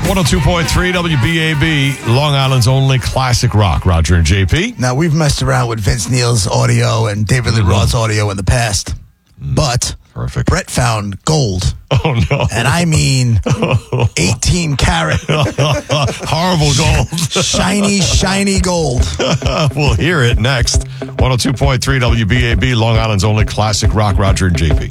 102.3 WBAB, Long Island's only classic rock. Roger and JP. Now, we've messed around with Vince Neil's audio and David Lee Roth's audio in the past, but Perfect. Brett found gold. Oh, no. And I mean 18 karat. Horrible gold. shiny gold. We'll hear it next. 102.3 WBAB, Long Island's only classic rock. Roger and JP.